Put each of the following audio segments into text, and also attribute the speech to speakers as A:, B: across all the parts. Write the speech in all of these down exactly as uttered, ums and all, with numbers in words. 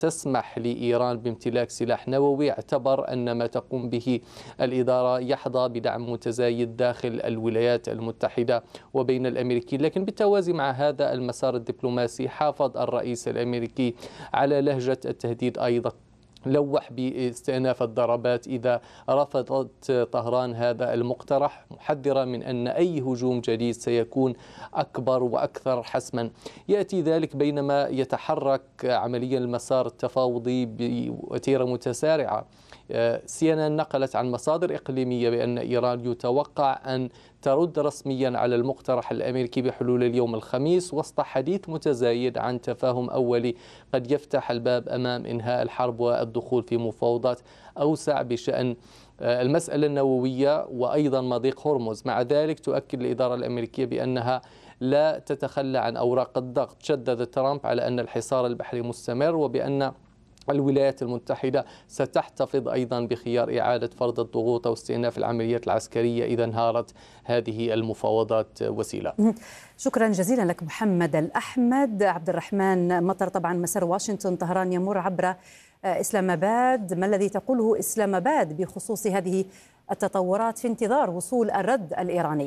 A: تسمح لإيران بامتلاك سلاح نووي، اعتبر أن ما تقوم به الإدارة يحظى بدعم متزايد داخل الولايات المتحدة وبين الأمريكيين. لكن بالتوازي مع هذا المسار الدبلوماسي حافظ الرئيس الأمريكي على لهجة التهديد أيضا، لوح باستئناف الضربات إذا رفضت طهران هذا المقترح، محذرا من أن أي هجوم جديد سيكون أكبر وأكثر حسما. يأتي ذلك بينما يتحرك عمليا المسار التفاوضي بوتيرة متسارعة. سي إن إن نقلت عن مصادر إقليمية بأن إيران يتوقع أن ترد رسميا على المقترح الأمريكي بحلول اليوم الخميس، وسط حديث متزايد عن تفاهم أولي قد يفتح الباب أمام إنهاء الحرب والدخول في مفاوضات أوسع بشأن المسألة النووية وأيضا مضيق هرمز. مع ذلك تؤكد الإدارة الأمريكية بأنها لا تتخلى عن أوراق الضغط. شدد ترامب على أن الحصار البحري مستمر وبأن الولايات المتحدة ستحتفظ أيضا بخيار إعادة فرض الضغوط أو استئناف العمليات العسكرية إذا انهارت هذه المفاوضات. وسيلة.
B: شكرا جزيلا لك محمد الأحمد. عبد الرحمن مطر، طبعا مسار واشنطن طهران يمر عبر إسلام آباد، ما الذي تقوله إسلام آباد بخصوص هذه التطورات في انتظار وصول الرد الإيراني؟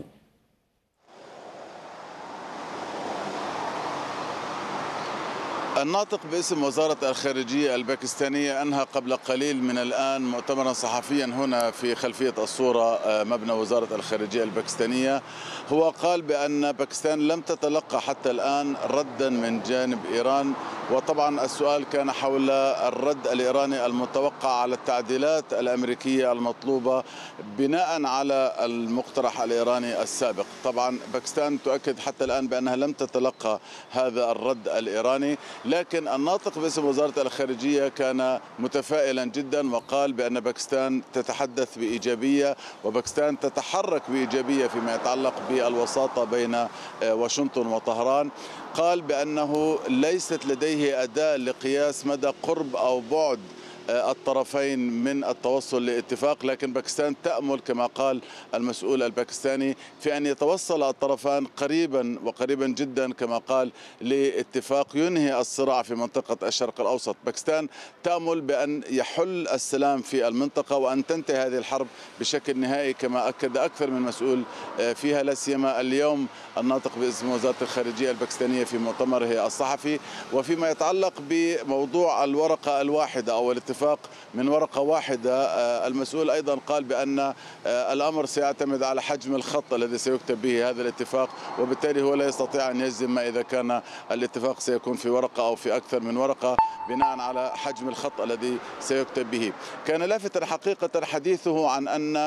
C: الناطق باسم وزارة الخارجية الباكستانية أنهى قبل قليل من الآن مؤتمرا صحفيا هنا في خلفية الصورة مبنى وزارة الخارجية الباكستانية. هو قال بأن باكستان لم تتلقى حتى الآن ردا من جانب إيران، وطبعا السؤال كان حول الرد الإيراني المتوقع على التعديلات الأمريكية المطلوبة بناء على المقترح الإيراني السابق. طبعا باكستان تؤكد حتى الآن بأنها لم تتلقى هذا الرد الإيراني، لكن الناطق باسم وزارة الخارجية كان متفائلا جدا وقال بأن باكستان تتحدث بإيجابية وباكستان تتحرك بإيجابية فيما يتعلق بالوساطة بين واشنطن وطهران. قال بأنه ليست لديه أداة لقياس مدى قرب أو بعد الطرفين من التوصل لاتفاق، لكن باكستان تأمل كما قال المسؤول الباكستاني في أن يتوصل الطرفان قريبا وقريبا جدا كما قال لاتفاق ينهي الصراع في منطقة الشرق الأوسط. باكستان تأمل بأن يحل السلام في المنطقة وأن تنتهي هذه الحرب بشكل نهائي كما أكد أكثر من مسؤول فيها، لا سيما اليوم الناطق باسم وزارة الخارجية الباكستانية في مؤتمره الصحفي. وفيما يتعلق بموضوع الورقة الواحدة أو الاتفاق من ورقة واحدة، المسؤول أيضا قال بأن الأمر سيعتمد على حجم الخط الذي سيكتب به هذا الاتفاق، وبالتالي هو لا يستطيع أن يجزم ما إذا كان الاتفاق سيكون في ورقة أو في أكثر من ورقة بناء على حجم الخط الذي سيكتب به. كان لافتا حقيقة حديثه عن أن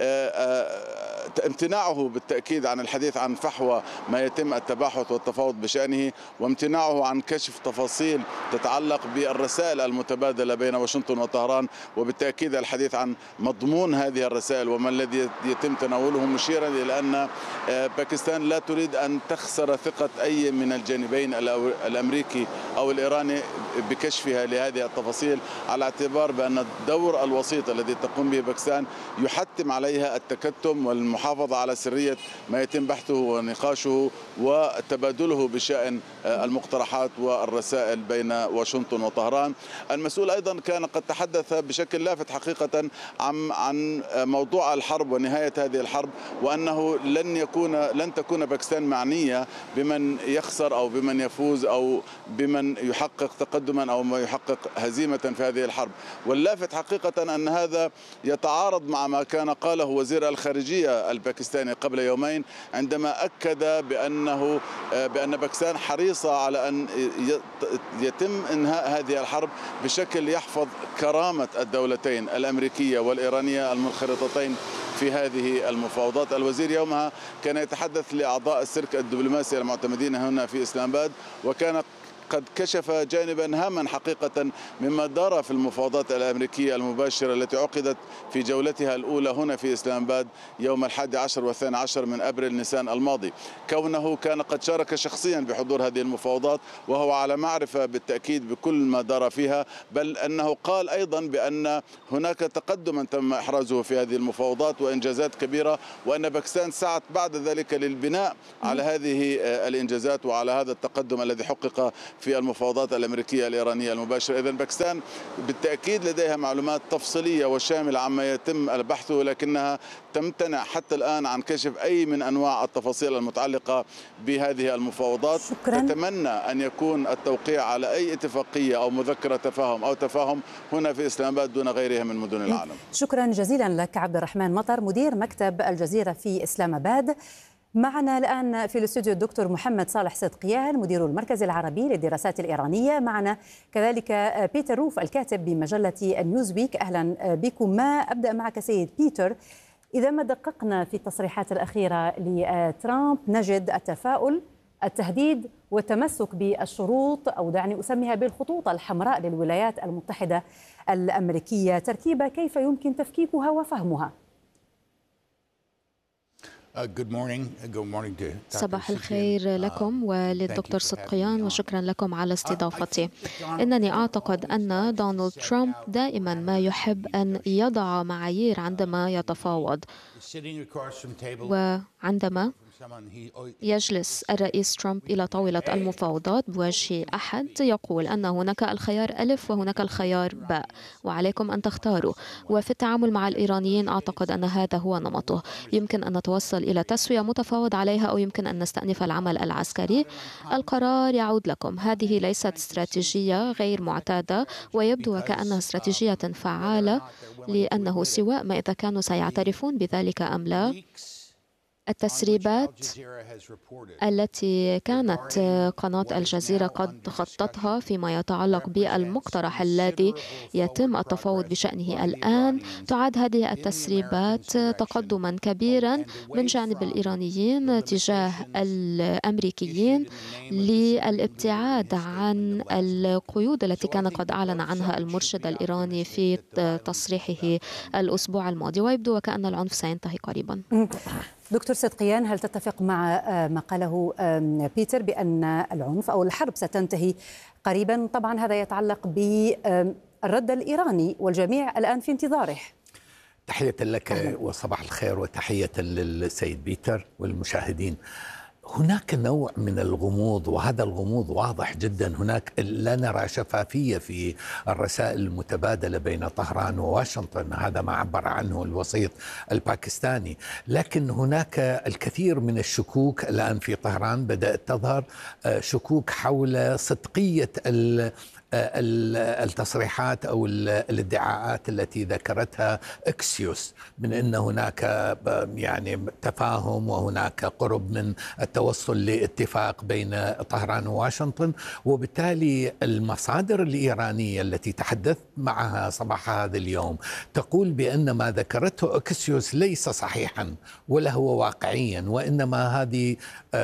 C: امتناعه بالتأكيد عن الحديث عن فحوى ما يتم التباحث والتفاوض بشأنه، وامتناعه عن كشف تفاصيل تتعلق بالرسائل المتبادلة بين واشنطن وطهران، وبالتأكيد الحديث عن مضمون هذه الرسائل وما الذي يتم تناوله، مشيرا إلى أن باكستان لا تريد أن تخسر ثقة أي من الجانبين الأمريكي أو الإيراني بكشفها لهذه التفاصيل، على اعتبار بأن الدور الوسيط الذي تقوم به باكستان يحتم عليها التكتم والمحافظة على سرية ما يتم بحثه ونقاشه وتبادله بشأن المقترحات والرسائل بين واشنطن وطهران. المسؤول أيضا كان قد تحدث بشكل لافت حقيقة عن عن موضوع الحرب ونهاية هذه الحرب، وأنه لن يكون لن تكون باكستان معنية بمن يخسر أو بمن يفوز أو بمن يحقق تقدما أو ما يحقق هزيمة في هذه الحرب. واللافت حقيقة أن هذا يتعارض مع ما كان قاله وزير الخارجية الباكستاني قبل يومين، عندما أكد بأنه بأن باكستان حريصة على أن يتم إنهاء هذه الحرب بشكل يحفظ كرامة الدولتين الأمريكية والإيرانية المنخرطتين في هذه المفاوضات. الوزير يومها كان يتحدث لأعضاء السلك الدبلوماسي المعتمدين هنا في إسلام آباد، وكان قد كشف جانبا هاما حقيقة مما دار في المفاوضات الأمريكية المباشرة التي عقدت في جولتها الأولى هنا في إسلام آباد يوم الحادي عشر والثاني عشر من أبريل نيسان الماضي، كونه كان قد شارك شخصيا بحضور هذه المفاوضات وهو على معرفة بالتأكيد بكل ما دار فيها، بل أنه قال أيضا بأن هناك تقدما تم إحرازه في هذه المفاوضات وإنجازات كبيرة، وأن باكستان سعت بعد ذلك للبناء على هذه الإنجازات وعلى هذا التقدم الذي حقق في المفاوضات الأمريكية الإيرانية المباشرة. إذن باكستان بالتأكيد لديها معلومات تفصيلية وشاملة عما يتم البحث، لكنها تمتنع حتى الآن عن كشف أي من أنواع التفاصيل المتعلقة بهذه المفاوضات.
B: شكرا.
C: تتمنى أن يكون التوقيع على أي اتفاقية أو مذكرة تفاهم أو تفاهم هنا في إسلام آباد دون غيرها من مدن العالم.
B: شكرا جزيلا لك عبد الرحمن مطر مدير مكتب الجزيرة في إسلام آباد. معنا الآن في الاستوديو الدكتور محمد صالح صدقيان مدير المركز العربي للدراسات الإيرانية. معنا كذلك بيتر روف الكاتب بمجلة نيوزويك. أهلا بكم. ما أبدأ معك سيد بيتر، إذا ما دققنا في التصريحات الأخيرة لترامب نجد التفاؤل، التهديد والتمسك بالشروط أو دعني أسميها بالخطوط الحمراء للولايات المتحدة الأمريكية. تركيبة كيف يمكن تفكيكها وفهمها؟
D: صباح الخير لكم وللدكتور صدقيان، وشكرا لكم على استضافتي. إنني أعتقد أن دونالد ترامب دائما ما يحب أن يضع معايير عندما يتفاوض، وعندما يجلس الرئيس ترامب إلى طاولة المفاوضات بوجه أحد يقول أن هناك الخيار ألف وهناك الخيار باء وعليكم أن تختاروا. وفي التعامل مع الإيرانيين أعتقد أن هذا هو نمطه. يمكن أن نتوصل إلى تسوية متفاوض عليها أو يمكن أن نستأنف العمل العسكري. القرار يعود لكم. هذه ليست استراتيجية غير معتادة ويبدو وكأنها استراتيجية فعالة، لأنه سواء ما إذا كانوا سيعترفون بذلك أم لا، التسريبات التي كانت قناة الجزيرة قد خطتها فيما يتعلق بالمقترح الذي يتم التفاوض بشأنه الآن، تعد هذه التسريبات تقدما كبيرا من جانب الإيرانيين تجاه الأمريكيين للابتعاد عن القيود التي كان قد أعلن عنها المرشد الإيراني في تصريحه الأسبوع الماضي، ويبدو وكأن العنف سينتهي قريبا.
B: دكتور صدقيان، هل تتفق مع ما قاله بيتر بأن العنف أو الحرب ستنتهي قريبا؟ طبعا هذا يتعلق بالرد الإيراني والجميع الآن في انتظاره.
E: تحية لك وصباح الخير، وتحية للسيد بيتر والمشاهدين. هناك نوع من الغموض، وهذا الغموض واضح جدا. هناك لا نرى شفافية في الرسائل المتبادلة بين طهران وواشنطن، هذا ما عبر عنه الوسيط الباكستاني. لكن هناك الكثير من الشكوك الآن في طهران، بدأت تظهر شكوك حول صدقية التصريحات أو الادعاءات التي ذكرتها أكسيوس من أن هناك يعني تفاهم وهناك قرب من التوصل لاتفاق بين طهران وواشنطن. وبالتالي المصادر الإيرانية التي تحدثت معها صباح هذا اليوم تقول بأن ما ذكرته أكسيوس ليس صحيحا ولا هو واقعيا، وإنما هذه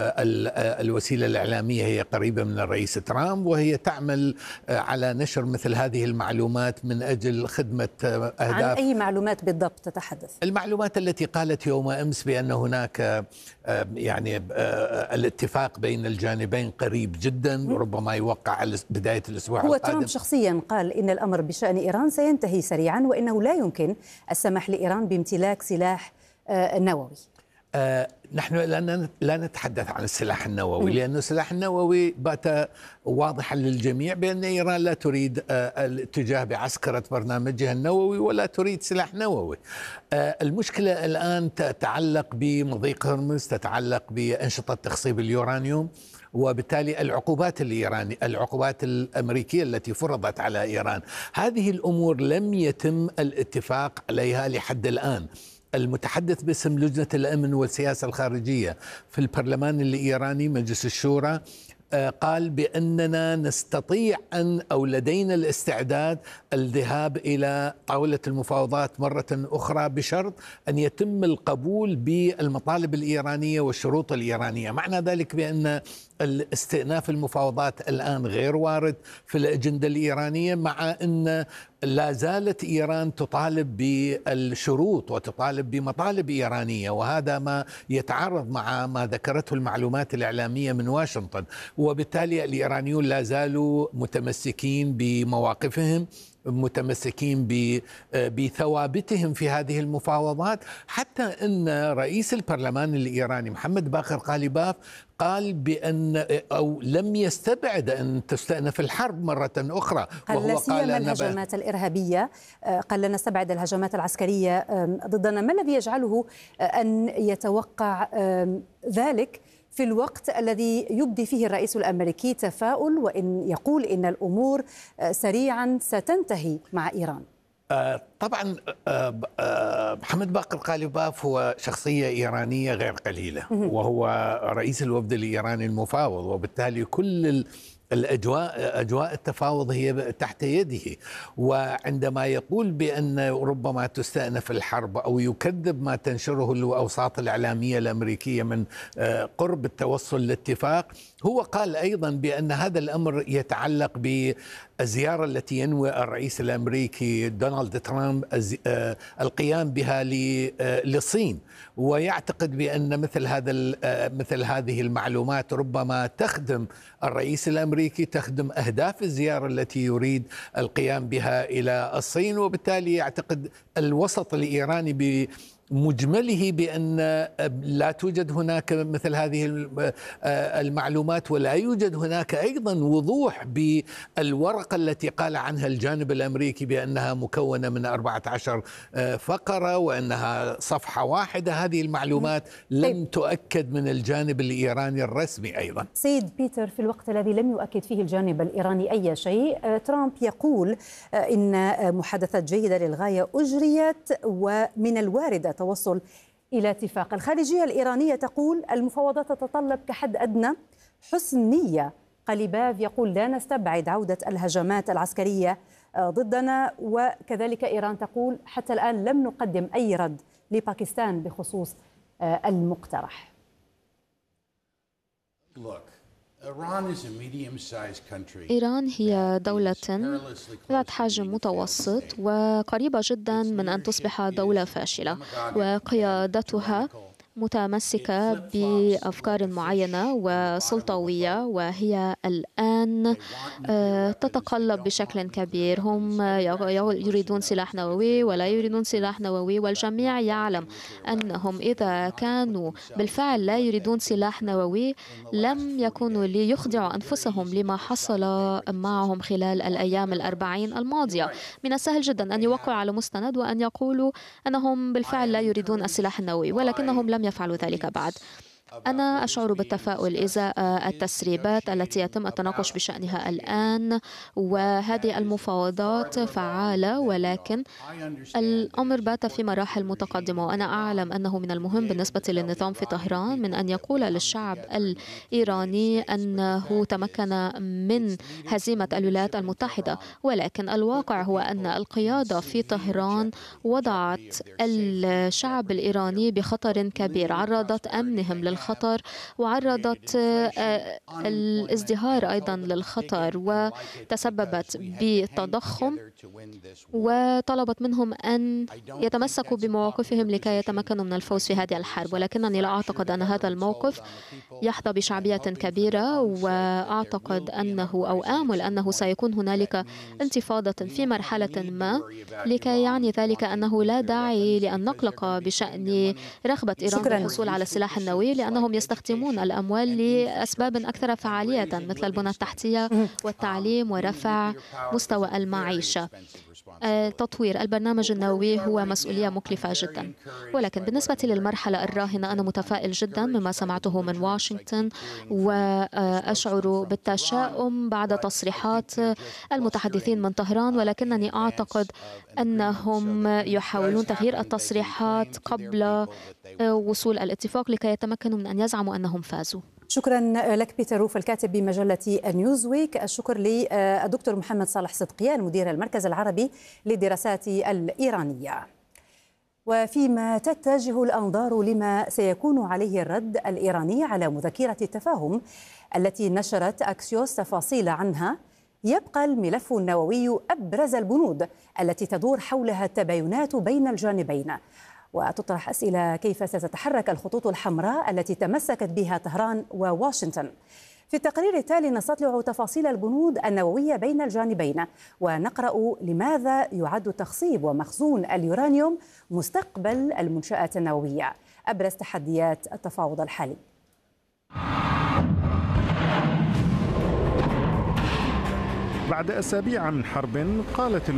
E: الوسيلة الإعلامية هي قريبة من الرئيس ترامب، وهي تعمل على نشر مثل هذه المعلومات من أجل خدمة أهداف.
B: عن أي معلومات بالضبط تتحدث؟
E: المعلومات التي قالت يوم أمس بأن هناك يعني الاتفاق بين الجانبين قريب جدا، ربما يوقع على بداية الأسبوع
B: هو
E: القادم.
B: ترامب شخصيا قال إن الأمر بشأن إيران سينتهي سريعا، وإنه لا يمكن السماح لإيران بامتلاك سلاح نووي.
E: آه نحن لا لا نتحدث عن السلاح النووي، لأن السلاح النووي بات واضحا للجميع بأن إيران لا تريد آه الاتجاه بعسكرة برنامجها النووي ولا تريد سلاح نووي. آه المشكلة الآن تتعلق بمضيق هرمز، تتعلق بأنشطة تخصيب اليورانيوم، وبالتالي العقوبات الإيرانية العقوبات الأمريكية التي فرضت على إيران. هذه الأمور لم يتم الاتفاق عليها لحد الآن. المتحدث باسم لجنة الأمن والسياسة الخارجية في البرلمان الإيراني مجلس الشورى قال بأننا نستطيع أن أو لدينا الاستعداد الذهاب إلى طاولة المفاوضات مرة أخرى بشرط أن يتم القبول بالمطالب الإيرانية والشروط الإيرانية. معنى ذلك بأن الاستئناف المفاوضات الآن غير وارد في الأجندة الإيرانية، مع أن لا زالت إيران تطالب بالشروط وتطالب بمطالب إيرانية، وهذا ما يتعارض مع ما ذكرته المعلومات الإعلامية من واشنطن. وبالتالي الإيرانيون لا زالوا متمسكين بمواقفهم متمسكين بثوابتهم في هذه المفاوضات، حتى أن رئيس البرلمان الإيراني محمد باقر قاليباف قال بأن أو لم يستبعد أن تستأنف الحرب مرة أخرى،
B: وهو قال أن الهجمات الإرهابية، قال لن نستبعد الهجمات العسكرية ضدنا. ما الذي يجعله أن يتوقع ذلك في الوقت الذي يبدي فيه الرئيس الأمريكي تفاؤل وإن يقول إن الأمور سريعا ستنتهي مع إيران؟
E: طبعا محمد باقر قاليباف هو شخصية إيرانية غير قليلة، وهو رئيس الوفد الإيراني المفاوض، وبالتالي كل الأجواء أجواء التفاوض هي تحت يده. وعندما يقول بأن ربما تستأنف الحرب أو يكذب ما تنشره الأوساط الإعلامية الأمريكية من قرب التوصل لاتفاق، هو قال أيضا بأن هذا الأمر يتعلق بالزيارة التي ينوي الرئيس الأمريكي دونالد ترامب القيام بها للصين، ويعتقد بأن مثل هذا مثل هذه المعلومات ربما تخدم الرئيس الأمريكي، تخدم أهداف الزيارة التي يريد القيام بها إلى الصين. وبالتالي يعتقد الوسط الإيراني ب مجمله بأن لا توجد هناك مثل هذه المعلومات، ولا يوجد هناك أيضا وضوح بالورقة التي قال عنها الجانب الأمريكي بأنها مكونة من أربعة عشر فقرة وأنها صفحة واحدة. هذه المعلومات لم تؤكد من الجانب الإيراني الرسمي أيضا.
B: سيد بيتر، في الوقت الذي لم يؤكد فيه الجانب الإيراني أي شيء، ترامب يقول إن محادثات جيدة للغاية أجريت ومن الوارد التوصل إلى اتفاق. الخارجية الإيرانية تقول المفاوضات تتطلب كحد أدنى حسن نية. قاليباف يقول لا نستبعد عودة الهجمات العسكرية ضدنا، وكذلك إيران تقول حتى الآن لم نقدم أي رد لباكستان بخصوص المقترح.
D: إيران هي دولة ذات حجم متوسط وقريبة جدا من أن تصبح دولة فاشلة، وقيادتها متمسكة بأفكار معينة وسلطوية، وهي الآن تتقلب بشكل كبير. هم يريدون سلاح نووي ولا يريدون سلاح نووي، والجميع يعلم أنهم إذا كانوا بالفعل لا يريدون سلاح نووي لم يكونوا ليخضعوا أنفسهم لما حصل معهم خلال الأيام الأربعين الماضية. من السهل جدا أن يوقعوا على مستند وأن يقولوا أنهم بالفعل لا يريدون السلاح النووي، ولكنهم لم يفعلوا ذلك بعد. أنا أشعر بالتفاؤل إزاء التسريبات التي يتم التناقش بشأنها الآن، وهذه المفاوضات فعالة، ولكن الأمر بات في مراحل متقدمة. وأنا أعلم أنه من المهم بالنسبة للنظام في طهران من أن يقول للشعب الإيراني أنه تمكن من هزيمة الولايات المتحدة، ولكن الواقع هو أن القيادة في طهران وضعت الشعب الإيراني بخطر كبير، عرضت أمنهم للخطر الخطر وعرضت الازدهار أيضا للخطر، وتسببت بالتضخم، وطلبت منهم أن يتمسكوا بمواقفهم لكي يتمكنوا من الفوز في هذه الحرب. ولكنني لا أعتقد أن هذا الموقف يحظى بشعبية كبيرة، وأعتقد أنه أو آمل أنه سيكون هنالك انتفاضة في مرحلة ما، لكي يعني ذلك أنه لا داعي لأن نقلق بشأن رغبة إيران بالحصول على السلاح النووي، لأنهم يستخدمون الأموال لأسباب أكثر فعالية مثل البنى التحتية والتعليم ورفع مستوى المعيشة. تطوير البرنامج النووي هو مسؤولية مكلفة جدا، ولكن بالنسبة للمرحلة الراهنة أنا متفائل جدا مما سمعته من واشنطن، وأشعر بالتشاؤم بعد تصريحات المتحدثين من طهران، ولكنني أعتقد أنهم يحاولون تغيير التصريحات قبل وصول الاتفاق لكي يتمكنوا من أن يزعموا أنهم فازوا.
B: شكرا لك بيتر روف الكاتب بمجلة نيوزويك. الشكر للدكتور محمد صالح صدقيان مدير المركز العربي للدراسات الإيرانية. وفيما تتجه الأنظار لما سيكون عليه الرد الإيراني على مذكرة التفاهم التي نشرت أكسيوس تفاصيل عنها، يبقى الملف النووي أبرز البنود التي تدور حولها التباينات بين الجانبين، وتطرح أسئلة كيف ستتحرك الخطوط الحمراء التي تمسكت بها طهران وواشنطن. في التقرير التالي نستطلع تفاصيل البنود النووية بين الجانبين، ونقرأ لماذا يعد تخصيب ومخزون اليورانيوم مستقبل المنشآت النووية، أبرز تحديات التفاوض الحالي.
F: بعد أسابيع من حرب قالت